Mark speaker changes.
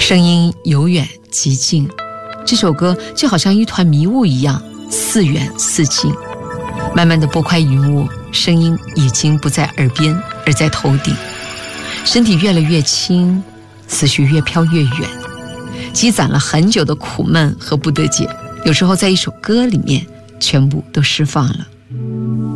Speaker 1: 声音由远及近，这首歌就好像一团迷雾一样，似远似近。慢慢的拨开云雾，声音已经不在耳边，而在头顶。身体越来越轻，思绪越飘越远，积攒了很久的苦闷和不得解，有时候在一首歌里面全部都释放了。